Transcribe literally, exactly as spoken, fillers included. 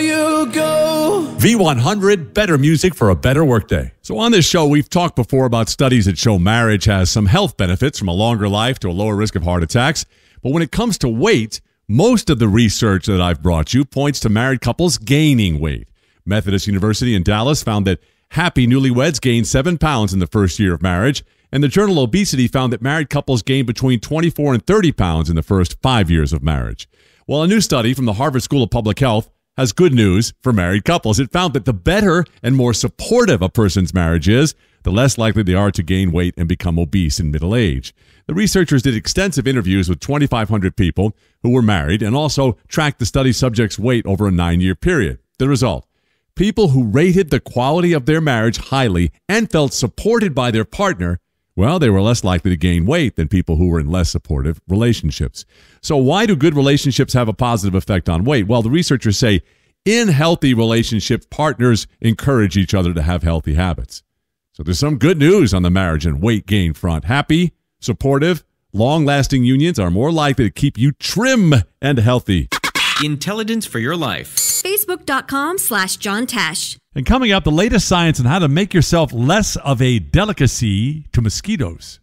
you go. V one hundred, better music for a better workday. So on this show, we've talked before about studies that show marriage has some health benefits, from a longer life to a lower risk of heart attacks. But when it comes to weight, most of the research that I've brought you points to married couples gaining weight. Methodist University in Dallas found that happy newlyweds gained seven pounds in the first year of marriage, and the journal Obesity found that married couples gained between twenty-four and thirty pounds in the first five years of marriage. Well, a new study from the Harvard School of Public Health has good news for married couples. It found that the better and more supportive a person's marriage is, the less likely they are to gain weight and become obese in middle age. The researchers did extensive interviews with twenty-five hundred people who were married and also tracked the study subjects' weight over a nine-year period. The result: people who rated the quality of their marriage highly and felt supported by their partner, well, they were less likely to gain weight than people who were in less supportive relationships. So why do good relationships have a positive effect on weight? Well, the researchers say in healthy relationships, partners encourage each other to have healthy habits. So there's some good news on the marriage and weight gain front. Happy, supportive, long-lasting unions are more likely to keep you trim and healthy. Intelligence for your life. Facebook.com slash John Tesh. And coming up, the latest science on how to make yourself less of a delicacy to mosquitoes.